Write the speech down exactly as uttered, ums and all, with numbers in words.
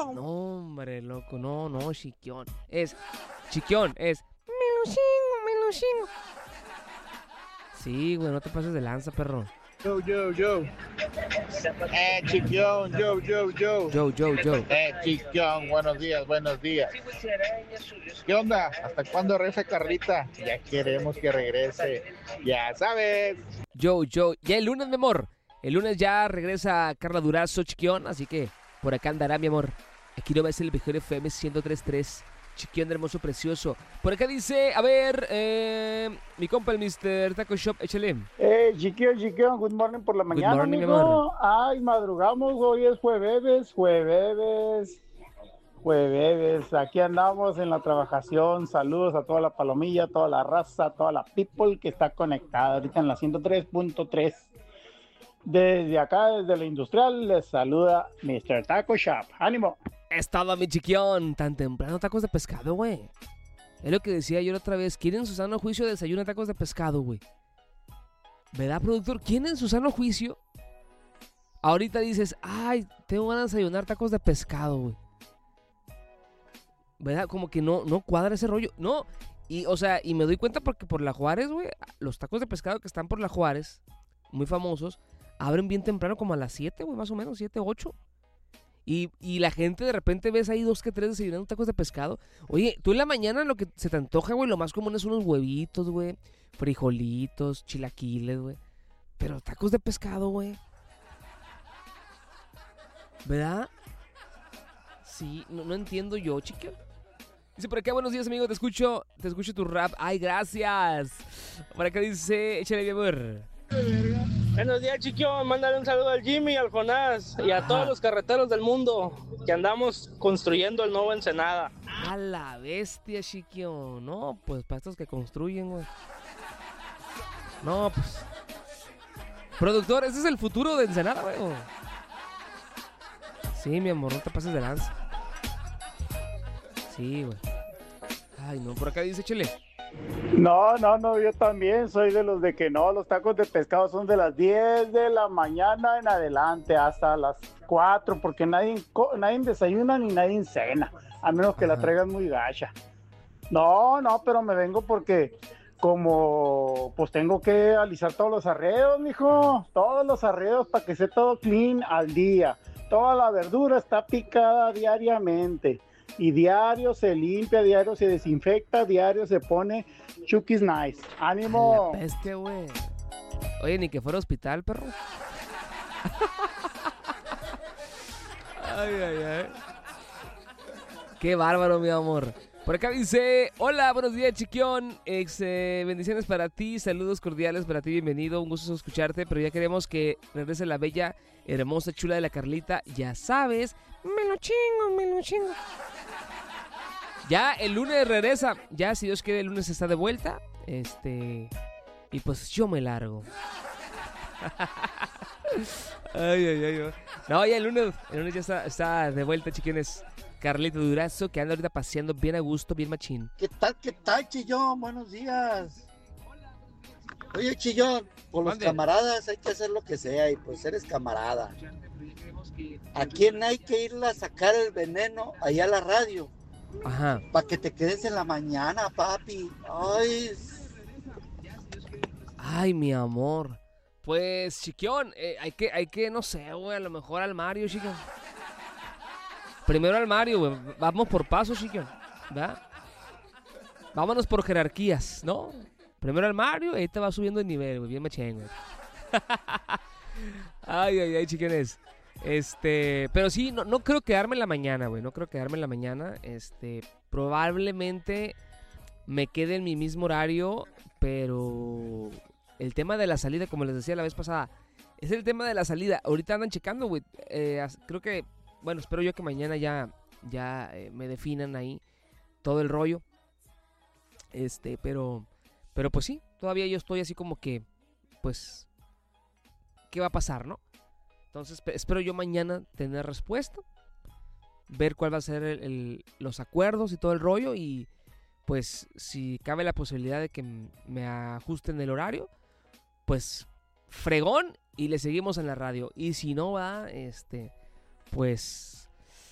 chingo. No, hombre, loco, no, no, Chiquión. Es, Chiquión, es, me lo chingo, me lo chingo. Sí, güey, no te pases de lanza, perro. Yo, yo, yo. Eh, Chiquión, yo, yo, yo. Yo, yo, yo. Eh, Chiquión, buenos días, buenos días. ¿Qué onda? ¿Hasta cuándo regresa Carlita? Ya queremos que regrese. Ya sabes. Yo, yo. Ya el lunes, mi amor. El lunes ya regresa Carla Durazo, Chiquión, así que por acá andará, mi amor. Aquí no va a ser el mejor F M ciento tres punto tres. Chiquión hermoso, precioso. Por acá dice, a ver, eh, mi compa el mister Taco Shop, échale. Eh, Chiquión, Chiquión, good morning por la mañana, morning, mi amigo. amor. Ay, madrugamos, hoy es jueves, jueves, jueves. Aquí andamos en la trabajación. Saludos a toda la palomilla, toda la raza, toda la people que está conectada ahorita en la ciento tres punto tres. Desde acá, desde la industrial, les saluda mister Taco Shop. ¡Ánimo! Estaba mi Chiquión, tan temprano tacos de pescado, güey. Es lo que decía yo la otra vez. ¿Quién en su sano juicio desayuna tacos de pescado, güey? ¿Verdad, productor? ¿Quién en su sano juicio ahorita dices, ay, tengo ganas de desayunar tacos de pescado, güey? ¿Verdad? Como que no, no cuadra ese rollo. No, y o sea, y me doy cuenta porque por la Juárez, güey, los tacos de pescado que están por la Juárez, muy famosos, abren bien temprano, como a las siete, güey, más o menos, siete, ocho. Y, y la gente de repente ves ahí dos que tres desayunando tacos de pescado. Oye, tú en la mañana lo que se te antoja, güey, lo más común es unos huevitos, güey, frijolitos, chilaquiles, güey. Pero tacos de pescado, güey. ¿Verdad? Sí, no, no entiendo yo, chica. Dice por acá, buenos días, amigo, te escucho, te escucho tu rap. Ay, gracias. Por acá dice, échale mi amor. Buenos días, Chiquión. Mándale un saludo al Jimmy, al Jonás y a Ajá. todos los carreteros del mundo que andamos construyendo el nuevo Ensenada. A la bestia, Chiquio. No, pues para estos que construyen, güey. No, pues. Productor, ese es el futuro de Ensenada, güey. Sí, mi amor, no te pases de lanza. Sí, güey. Ay, no, por acá dice, échale. No, no, no, yo también soy de los de que no, los tacos de pescado son de las diez de la mañana en adelante hasta las cuatro, porque nadie, co- nadie desayuna ni nadie cena, a menos que Ajá. la traigan muy gacha. No, no, pero me vengo porque como pues tengo que alisar todos los arreos, mijo, todos los arreos para que esté todo clean al día. Toda la verdura está picada diariamente. Y diario se limpia, diario se desinfecta, diario se pone Chucky's Nice. A ¡Ánimo! la bestia, güey. Oye, ni que fuera hospital, perro. Ay, ay, ay. Qué bárbaro, mi amor. Por acá dice, hola, buenos días, Chiquión. Ex, eh, bendiciones para ti, saludos cordiales para ti, bienvenido, un gusto escucharte, pero ya queremos que regrese la bella, hermosa, chula de la Carlita, ya sabes, me lo chingo, me lo chingo. Ya el lunes regresa, ya si Dios quiere el lunes está de vuelta, este, y pues yo me largo. Ay, ay, ay, ay. No, ya el lunes, el lunes ya está, está de vuelta, chiquines. Carlita Durazo, que anda ahorita paseando bien a gusto, bien machín. ¿Qué tal, qué tal, Chillón? Buenos días. Oye, Chillón, por los Mande. camaradas hay que hacer lo que sea y pues eres camarada. ¿A quién hay que irle a sacar el veneno allá a la radio? Ajá. Para que te quedes en la mañana, papi. Ay, Ay, mi amor. Pues, Chiquión, eh, hay que, hay que, no sé, güey, a lo mejor al Mario, Chiquión. Primero al Mario, güey. Vamos por pasos, Chiquión. ¿Verdad? Vámonos por jerarquías, ¿no? Primero al Mario, ahí te va subiendo de nivel, güey. Bien machén, güey. Ay, ay, ay, chiquines. Este, pero sí, no, no creo quedarme en la mañana, güey. No creo quedarme en la mañana. Este, probablemente me quede en mi mismo horario, pero el tema de la salida, como les decía la vez pasada, es el tema de la salida. Ahorita andan checando, güey. Eh, as- creo que, bueno, espero yo que mañana ya, ya eh, me definan ahí todo el rollo. Este, pero, pero pues sí, todavía yo estoy así como que, pues, ¿qué va a pasar, no? Entonces, pe- espero yo mañana tener respuesta, ver cuál va a ser el- el- los acuerdos y todo el rollo y, pues, si cabe la posibilidad de que m- me ajusten el horario, pues, fregón y le seguimos en la radio. Y si no va, este, pues,